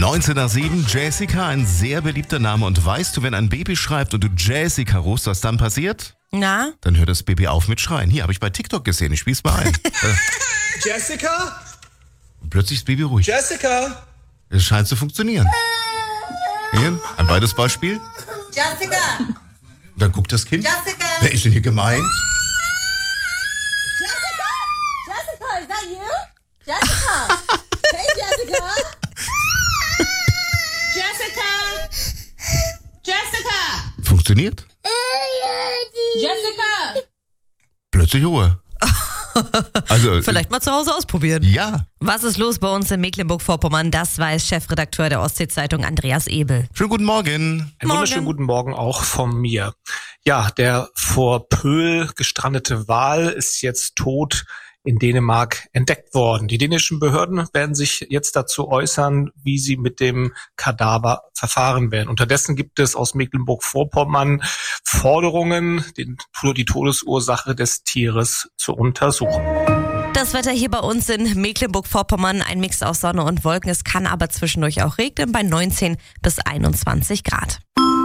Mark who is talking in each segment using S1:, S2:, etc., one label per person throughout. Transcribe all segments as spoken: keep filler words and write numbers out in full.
S1: neunzehn nach sieben, Jessica, ein sehr beliebter Name. Und weißt du, wenn ein Baby schreibt und du Jessica rufst, was dann passiert?
S2: Na?
S1: Dann hört das Baby auf mit Schreien. Hier, habe ich bei TikTok gesehen, ich spiel's mal ein. äh,
S3: Jessica?
S1: plötzlich ist das Baby ruhig.
S3: Jessica?
S1: Es scheint zu funktionieren. Hier, ein zweites Beispiel.
S4: Jessica!
S1: Dann guckt das Kind.
S4: Jessica!
S1: Wer ist denn hier gemeint?
S4: Jessica? Jessica, is that you? Jessica! Hey, Jessica!
S5: Jessica! Jessica!
S1: Funktioniert.
S5: Jessica!
S1: Plötzlich Ruhe. Also,
S2: Vielleicht mal zu Hause ausprobieren.
S1: ja.
S2: Was ist los bei uns in Mecklenburg-Vorpommern? Das weiß Chefredakteur der Ostsee-Zeitung Andreas Ebel.
S1: Schönen guten Morgen.
S6: Einen wunderschönen guten Morgen auch von mir. Ja, der vor Pöhl gestrandete Wal ist jetzt tot in Dänemark entdeckt worden. Die dänischen Behörden werden sich jetzt dazu äußern, wie sie mit dem Kadaver verfahren werden. Unterdessen gibt es aus Mecklenburg-Vorpommern Forderungen, den, die Todesursache des Tieres zu untersuchen.
S2: Das Wetter hier bei uns in Mecklenburg-Vorpommern, ein Mix aus Sonne und Wolken. Es kann aber zwischendurch auch regnen bei neunzehn bis einundzwanzig Grad.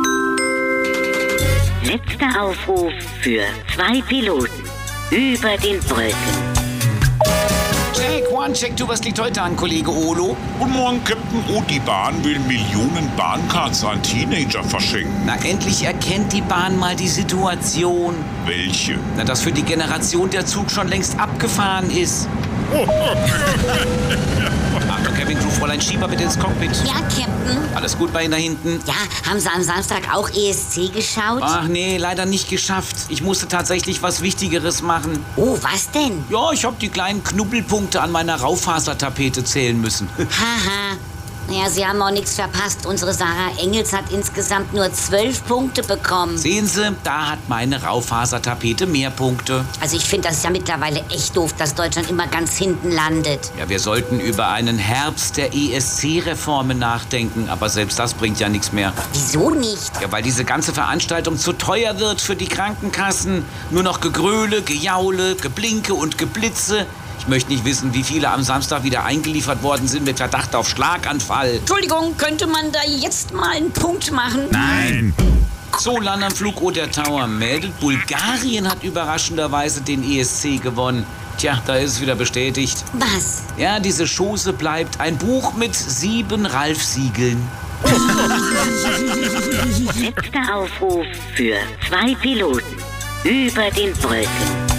S7: Letzter Aufruf für zwei Piloten über den Wolken.
S8: Check, one, check, du, was liegt heute an, Kollege Olo?
S9: Guten Morgen, Captain. Oh, die Bahn will Millionen Bahncards an Teenager verschenken.
S8: Na, endlich erkennt die Bahn mal die Situation.
S9: Welche?
S8: Na, dass für die Generation der Zug schon längst abgefahren ist. Achtung, Kevin, Crew, Fräulein Schieber, bitte ins Cockpit.
S4: Ja, Captain.
S8: Alles gut bei Ihnen da hinten?
S4: Ja, haben Sie am Samstag auch E S C geschaut?
S8: Ach nee, leider nicht geschafft. Ich musste tatsächlich was Wichtigeres machen.
S4: Oh, was denn?
S8: Ja, ich habe die kleinen Knubbelpunkte an meiner Raufasertapete zählen müssen.
S4: Haha. Ja, Sie haben auch nichts verpasst. Unsere Sarah Engels hat insgesamt nur zwölf Punkte bekommen.
S8: Sehen Sie, da hat meine Raufasertapete mehr Punkte.
S4: Also ich finde, das ist ja mittlerweile echt doof, dass Deutschland immer ganz hinten landet.
S8: Ja, wir sollten über einen Herbst der E S C-Reformen nachdenken, aber selbst das bringt ja nichts mehr.
S4: Wieso nicht?
S8: Ja, weil diese ganze Veranstaltung zu teuer wird für die Krankenkassen. Nur noch Gegröle, Gejaule, Geblinke und Geblitze. Ich möchte nicht wissen, wie viele am Samstag wieder eingeliefert worden sind mit Verdacht auf Schlaganfall.
S4: Entschuldigung, könnte man da jetzt mal einen Punkt machen?
S9: Nein.
S8: So, Land am Flug Oder Tower meldet, Bulgarien hat überraschenderweise den E S C gewonnen. Tja, da ist es wieder bestätigt.
S4: Was?
S8: Ja, diese Chose bleibt ein Buch mit sieben Ralf-Siegeln.
S7: Letzter Aufruf für zwei Piloten über den Wolken.